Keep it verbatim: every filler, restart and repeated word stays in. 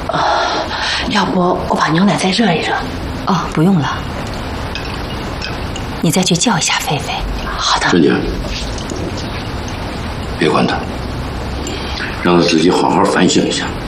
呃，要不我把牛奶再热一热？ 哦，不用了，你再去叫一下菲菲。 好的。 春姐，别管他，让他自己好好反省一下。